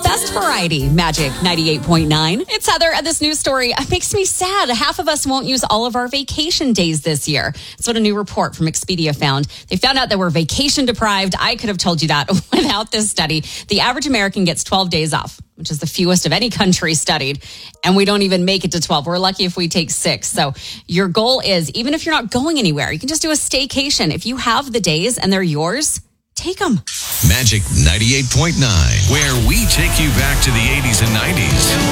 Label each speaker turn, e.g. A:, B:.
A: best variety. Magic 98.9. It's Heather, and this news story makes me sad. Half of us won't use all of our vacation days this year. That's what a new report from Expedia found. They found out that we're vacation deprived. I could have told you that without this study. The average American gets 12 days off, which is the fewest of any country studied. And we don't even make it to 12. We're lucky if we take 6. So your goal is, even if you're not going anywhere, you can just do a staycation. If you have the days and they're yours, take them.
B: Magic 98.9, where we take you back to the 80s and 90s.